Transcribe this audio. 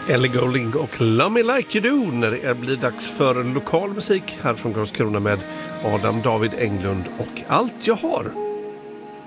Ellie Goulding och Love Me Like You Do när det blir dags för lokal musik här från Karlskrona med Adam David Englund och Allt jag har.